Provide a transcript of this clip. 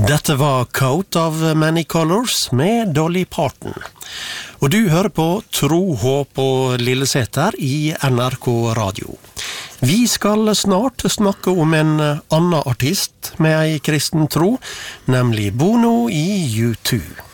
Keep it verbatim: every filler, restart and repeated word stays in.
Dette var Coat of Many Colors med Dolly Parton. Og du hører på Tro, håp og Lilleseter i N R K Radio. Vi skal snart snakke om en annen artist med ei kristen tro, nemlig Bono i U to.